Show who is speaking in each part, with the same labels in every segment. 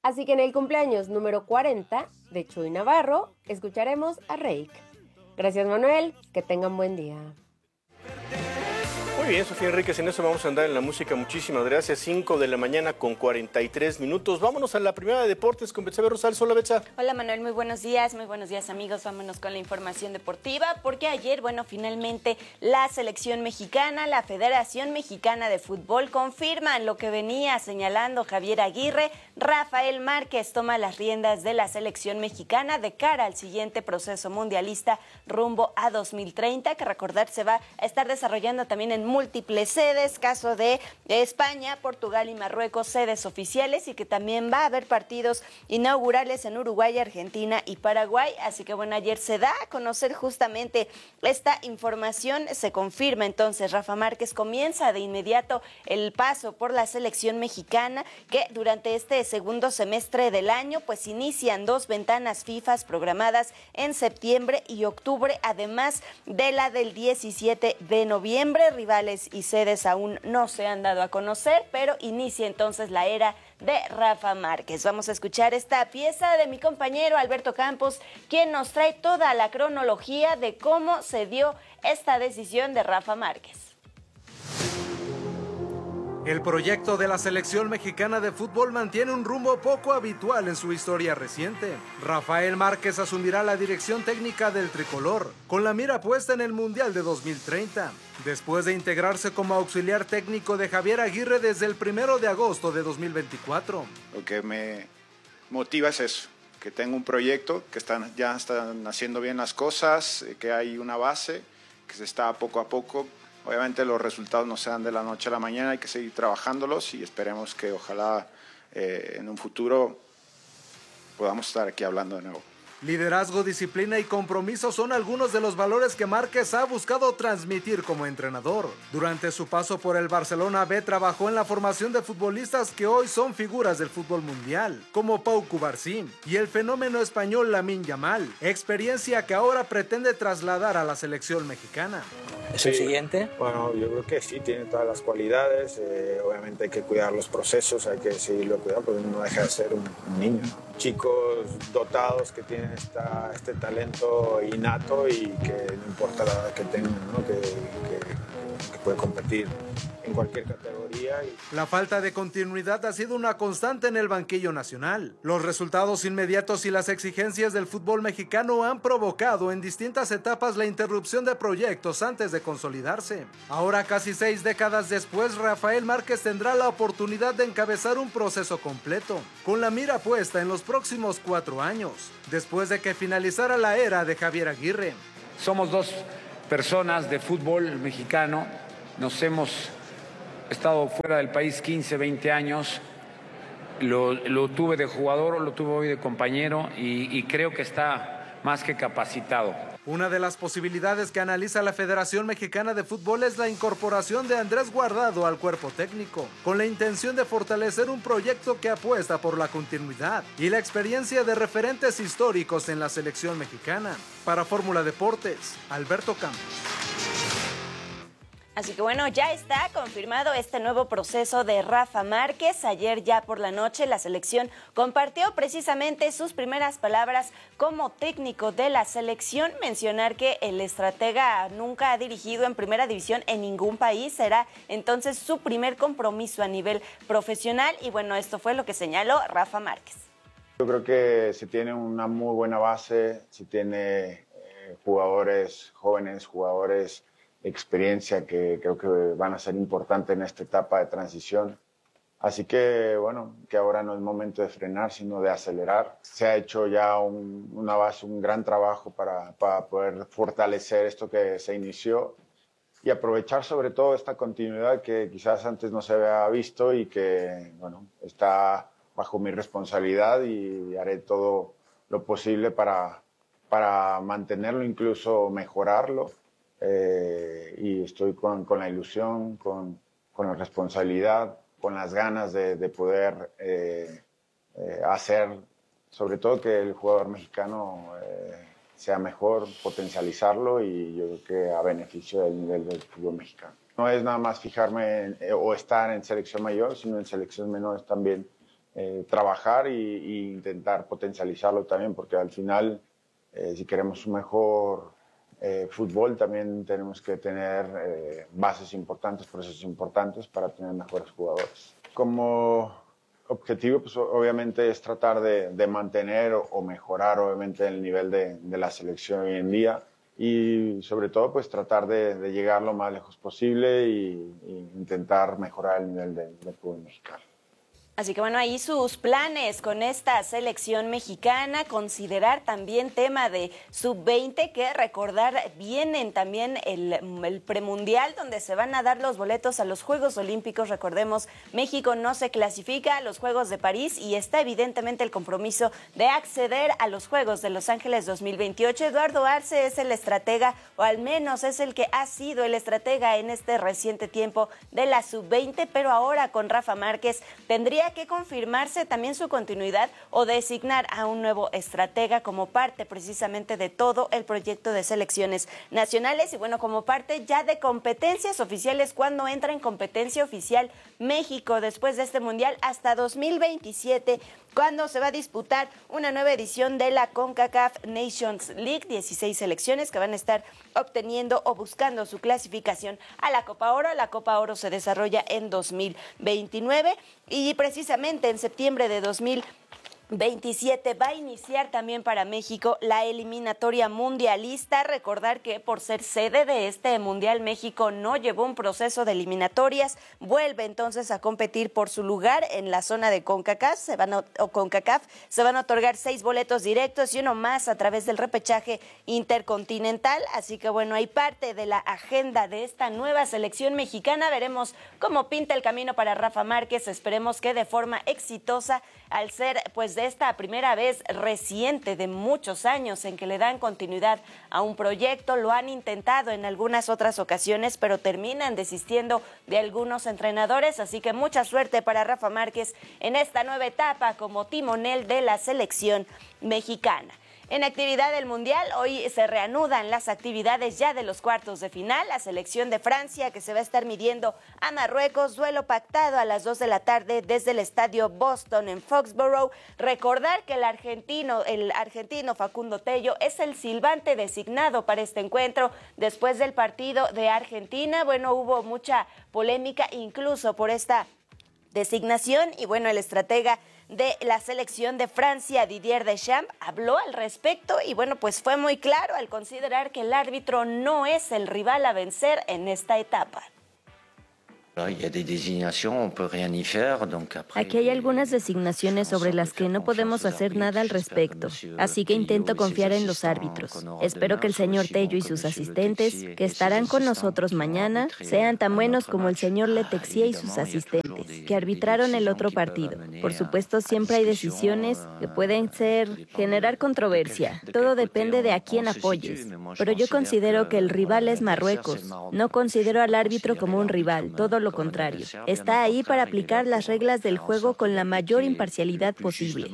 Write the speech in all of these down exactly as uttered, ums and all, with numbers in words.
Speaker 1: Así que en el cumpleaños número cuarenta de Chuy Navarro, escucharemos a Reik. Gracias, Manuel, que tengan buen día.
Speaker 2: Muy bien, Sofía Enríquez, en eso vamos a andar en la música. Muchísimas gracias. cinco de la mañana con cuarenta y tres minutos. Vámonos a la primera de deportes con Betsabe Rosales. Hola, Betsa.
Speaker 3: Hola, Manuel, muy buenos días, muy buenos días, amigos. Vámonos con la información deportiva, porque ayer, bueno, finalmente la selección mexicana, la Federación Mexicana de Fútbol confirman lo que venía señalando Javier Aguirre. Rafael Márquez toma las riendas de la selección mexicana de cara al siguiente proceso mundialista rumbo a dos mil treinta, que recordar se va a estar desarrollando también en múltiples sedes, caso de España, Portugal y Marruecos, sedes oficiales, y que también va a haber partidos inaugurales en Uruguay, Argentina y Paraguay. Así que bueno, ayer se da a conocer justamente esta información, se confirma entonces Rafa Márquez comienza de inmediato el paso por la selección mexicana, que durante este segundo semestre del año pues inician dos ventanas FIFA programadas en septiembre y octubre, además de la del diecisiete de noviembre. Rivales y sedes aún no se han dado a conocer, pero inicia entonces la era de Rafa Márquez. Vamos a escuchar esta pieza de mi compañero Alberto Campos, quien nos trae toda la cronología de cómo se dio esta decisión de Rafa Márquez.
Speaker 4: El proyecto de la selección mexicana de fútbol mantiene un rumbo poco habitual en su historia reciente. Rafael Márquez asumirá la dirección técnica del tricolor, con la mira puesta en el Mundial de dos mil treinta, después de integrarse como auxiliar técnico de Javier Aguirre desde el primero de agosto de dos mil veinticuatro.
Speaker 5: Lo que me motiva es eso, que tengo un proyecto, que están, ya están haciendo bien las cosas, que hay una base, que se está poco a poco. Obviamente los resultados no se dan de la noche a la mañana, hay que seguir trabajándolos y esperemos que ojalá eh, en un futuro podamos estar aquí hablando de nuevo.
Speaker 4: Liderazgo, disciplina y compromiso son algunos de los valores que Márquez ha buscado transmitir como entrenador. Durante su paso por el Barcelona B trabajó en la formación de futbolistas que hoy son figuras del fútbol mundial, como Pau Cubarsí y el fenómeno español Lamine Yamal, experiencia que ahora pretende trasladar a la selección mexicana.
Speaker 6: ¿Es el siguiente?
Speaker 7: Bueno, yo creo que sí, tiene todas las cualidades. Eh, obviamente hay que cuidar los procesos, hay que seguirlo cuidando, porque no deja de ser un, un niño. Chicos dotados que tienen esta, este talento innato y que no importa la edad que tengan, ¿no? que, que, que puede competir en cualquier categoría. Y...
Speaker 4: La falta de continuidad ha sido una constante en el banquillo nacional. Los resultados inmediatos y las exigencias del fútbol mexicano han provocado en distintas etapas la interrupción de proyectos antes de consolidarse. Ahora, casi seis décadas después, Rafael Márquez tendrá la oportunidad de encabezar un proceso completo, con la mira puesta en los próximos cuatro años, después de que finalizara la era de Javier Aguirre.
Speaker 8: Somos dos personas de fútbol mexicano, nos hemos estado fuera del país quince, veinte años, lo, lo tuve de jugador, lo tuve hoy de compañero y, y creo que está más que capacitado.
Speaker 4: Una de las posibilidades que analiza la Federación Mexicana de Fútbol es la incorporación de Andrés Guardado al cuerpo técnico, con la intención de fortalecer un proyecto que apuesta por la continuidad y la experiencia de referentes históricos en la selección mexicana. Para Fórmula Deportes, Alberto Campos.
Speaker 3: Así que bueno, ya está confirmado este nuevo proceso de Rafa Márquez. Ayer ya por la noche la selección compartió precisamente sus primeras palabras como técnico de la selección. Mencionar que el estratega nunca ha dirigido en primera división en ningún país. Será entonces su primer compromiso a nivel profesional. Y bueno, esto fue lo que señaló Rafa Márquez.
Speaker 7: Yo creo que se tiene una muy buena base, se tiene eh, jugadores jóvenes, jugadores experiencia que creo que van a ser importantes en esta etapa de transición. Así que, bueno, que ahora no es momento de frenar, sino de acelerar. Se ha hecho ya un, una base, un gran trabajo para, para poder fortalecer esto que se inició y aprovechar sobre todo esta continuidad que quizás antes no se había visto y que, bueno, está bajo mi responsabilidad y haré todo lo posible para, para mantenerlo, incluso mejorarlo. Eh, y estoy con, con la ilusión, con, con la responsabilidad, con las ganas de, de poder eh, eh, hacer, sobre todo que el jugador mexicano eh, sea mejor, potencializarlo y yo creo que a beneficio del nivel del fútbol mexicano. No es nada más fijarme en, eh, o estar en selección mayor, sino en selecciones menores también eh, trabajar y, y intentar potencializarlo también, porque al final, eh, si queremos un mejor eh, fútbol, también tenemos que tener eh, bases importantes, procesos importantes para tener mejores jugadores. Como objetivo, pues obviamente es tratar de, de mantener o, o mejorar obviamente el nivel de, de la selección hoy en día y sobre todo pues tratar de, de llegar lo más lejos posible y, y intentar mejorar el nivel del de fútbol mexicano.
Speaker 3: Así que bueno, ahí sus planes con esta selección mexicana, considerar también tema de sub veinte, que recordar vienen también el, el premundial donde se van a dar los boletos a los Juegos Olímpicos. Recordemos, México no se clasifica a los Juegos de París y está evidentemente el compromiso de acceder a los Juegos de Los Ángeles dos mil veintiocho. Eduardo Arce es el estratega, o al menos es el que ha sido el estratega en este reciente tiempo de la sub veinte, pero ahora con Rafa Márquez tendría que confirmarse también su continuidad o designar a un nuevo estratega como parte precisamente de todo el proyecto de selecciones nacionales y bueno, como parte ya de competencias oficiales. Cuando entra en competencia oficial México después de este mundial hasta dos mil veintisiete, cuando se va a disputar una nueva edición de la CONCACAF Nations League, dieciséis selecciones que van a estar obteniendo o buscando su clasificación a la Copa Oro. La Copa Oro se desarrolla en dos mil veintinueve y precisamente en septiembre de dos mil veintisiete va a iniciar también para México la eliminatoria mundialista. Recordar que por ser sede de este mundial, México no llevó un proceso de eliminatorias, vuelve entonces a competir por su lugar en la zona de CONCACAF. Se van a, o CONCACAF, se van a otorgar seis boletos directos y uno más a través del repechaje intercontinental. Así que bueno, hay parte de la agenda de esta nueva selección mexicana. Veremos cómo pinta el camino para Rafa Márquez. Esperemos que de forma exitosa, al ser pues de esta primera vez reciente de muchos años en que le dan continuidad a un proyecto. Lo han intentado en algunas otras ocasiones, pero terminan desistiendo de algunos entrenadores, así que mucha suerte para Rafa Márquez en esta nueva etapa como timonel de la selección mexicana. En actividad del Mundial, hoy se reanudan las actividades ya de los cuartos de final. La selección de Francia, que se va a estar midiendo a Marruecos, duelo pactado a las dos de la tarde desde el estadio Boston en Foxborough. Recordar que el argentino, el argentino Facundo Tello es el silbante designado para este encuentro después del partido de Argentina. Bueno, hubo mucha polémica incluso por esta designación y bueno, el estratega de la selección de Francia, Didier Deschamps, habló al respecto y bueno, pues fue muy claro al considerar que el árbitro no es el rival a vencer en esta etapa.
Speaker 6: Aquí hay algunas designaciones sobre las que no podemos hacer nada al respecto, así que intento confiar en los árbitros. Espero que el señor Tello y sus asistentes, que estarán con nosotros mañana, sean tan buenos como el señor Letexier y sus asistentes, que arbitraron el otro partido. Por supuesto, siempre hay decisiones que pueden ser generar controversia. Todo depende de a quién apoyes. Pero yo considero que el rival es Marruecos. No considero al árbitro como un rival, todo lo contrario. Está ahí para aplicar las reglas del juego con la mayor imparcialidad posible.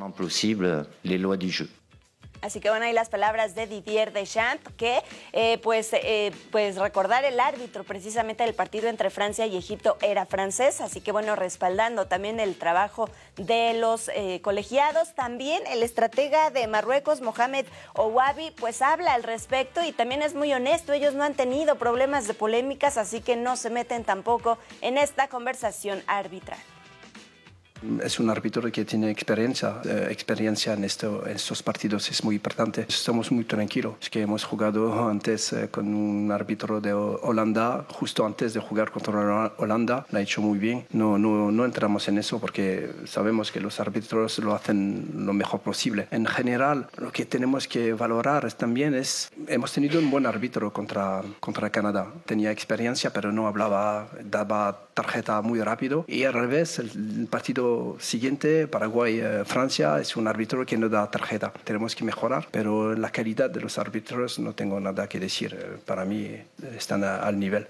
Speaker 3: Así que bueno, ahí las palabras de Didier Deschamps, que eh, pues, eh, pues recordar el árbitro precisamente del partido entre Francia y Egipto era francés, así que bueno, respaldando también el trabajo de los eh, colegiados. También el estratega de Marruecos, Mohamed Ouabi, pues habla al respecto y también es muy honesto. Ellos no han tenido problemas de polémicas, así que no se meten tampoco en esta conversación arbitral.
Speaker 9: Es un árbitro que tiene experiencia, eh, experiencia en, esto, en estos partidos, es muy importante. Estamos muy tranquilos, es que hemos jugado antes eh, con un árbitro de Holanda, justo antes de jugar contra Holanda, lo ha hecho muy bien. No, no, no entramos en eso porque sabemos que los árbitros lo hacen lo mejor posible. En general, lo que tenemos que valorar también es, hemos tenido un buen árbitro contra, contra Canadá. Tenía experiencia, pero no hablaba, daba tarjeta muy rápido. Y al revés, el partido siguiente, Paraguay-Francia, es un árbitro que no da tarjeta. Tenemos que mejorar, pero la calidad de los árbitros no tengo nada que decir. Para mí están a, al nivel.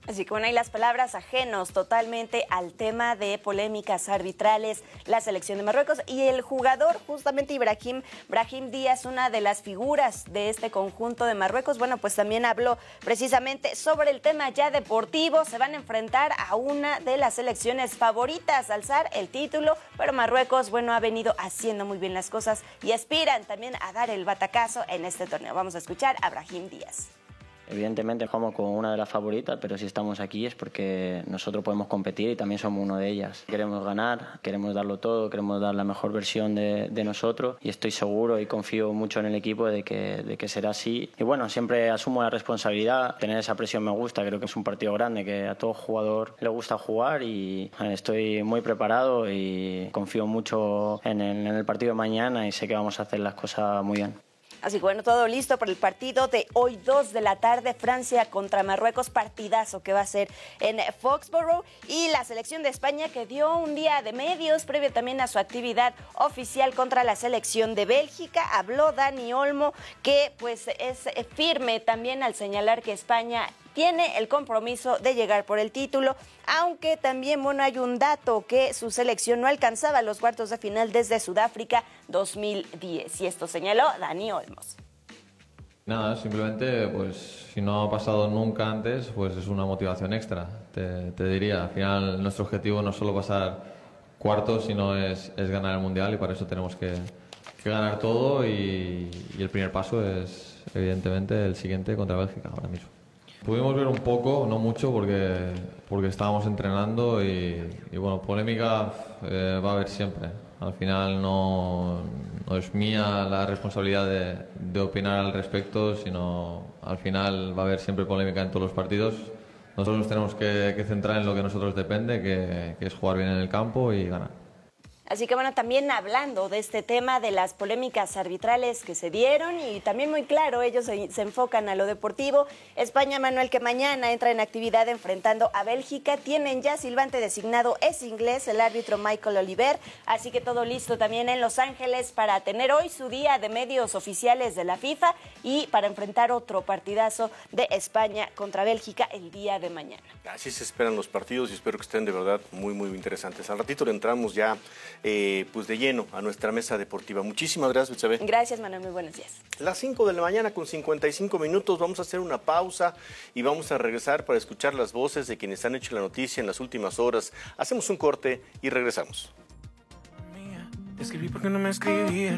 Speaker 3: Así que bueno, hay las palabras ajenos totalmente al tema de polémicas arbitrales, la selección de Marruecos y el jugador, justamente Ibrahim, Brahim Díaz, una de las figuras de este conjunto de Marruecos, bueno, pues también habló precisamente sobre el tema ya deportivo. Se van a enfrentar a una de las selecciones favoritas a alzar el título, pero Marruecos, bueno, ha venido haciendo muy bien las cosas y aspiran también a dar el batacazo en este torneo. Vamos a escuchar a Brahim Díaz.
Speaker 10: Evidentemente jugamos con una de las favoritas, pero si estamos aquí es porque nosotros podemos competir y también somos uno de ellas. Queremos ganar, queremos darlo todo, queremos dar la mejor versión de, de nosotros y estoy seguro y confío mucho en el equipo de que, de que será así. Y bueno, siempre asumo la responsabilidad, tener esa presión me gusta, creo que es un partido grande, que a todo jugador le gusta jugar y estoy muy preparado y confío mucho en el, en el partido de mañana y sé que vamos a hacer las cosas muy bien.
Speaker 3: Así que bueno, todo listo para el partido de hoy, dos de la tarde, Francia contra Marruecos, partidazo que va a ser en Foxborough. Y la selección de España que dio un día de medios, previo también a su actividad oficial contra la selección de Bélgica. Habló Dani Olmo, que pues es firme también al señalar que España tiene el compromiso de llegar por el título, aunque también, bueno, hay un dato que su selección no alcanzaba los cuartos de final desde Sudáfrica dos mil diez, y esto señaló Dani Olmos.
Speaker 11: Nada, simplemente, pues, si no ha pasado nunca antes, pues es una motivación extra, te, te diría. Al final, nuestro objetivo no es solo pasar cuartos, sino es, es ganar el Mundial, y para eso tenemos que, que ganar todo, y, y el primer paso es, evidentemente, el siguiente contra Bélgica, ahora mismo. Pudimos ver un poco, no mucho, porque, porque estábamos entrenando y, y bueno, polémica eh, va a haber siempre. Al final no, no es mía la responsabilidad de, de opinar al respecto, sino al final va a haber siempre polémica en todos los partidos. Nosotros nos tenemos que, que centrar en lo que a nosotros depende, que, que es jugar bien en el campo y ganar.
Speaker 3: Así que bueno, también hablando de este tema de las polémicas arbitrales que se dieron y también muy claro, ellos se, se enfocan a lo deportivo. España, Manuel, que mañana entra en actividad enfrentando a Bélgica. Tienen ya silbante designado, es inglés, el árbitro Michael Oliver. Así que todo listo también en Los Ángeles para tener hoy su día de medios oficiales de la FIFA y para enfrentar otro partidazo de España contra Bélgica el día de mañana.
Speaker 2: Así se esperan los partidos y espero que estén de verdad muy, muy interesantes. Al ratito le entramos ya Eh, pues de lleno a nuestra mesa deportiva. Muchísimas gracias, Betsabe.
Speaker 3: Gracias, Manuel, muy buenos días.
Speaker 2: Las cinco de la mañana con cincuenta y cinco minutos, vamos a hacer una pausa y vamos a regresar para escuchar las voces de quienes han hecho la noticia en las últimas horas. Hacemos un corte y regresamos.
Speaker 12: Escribí porque no me escribía.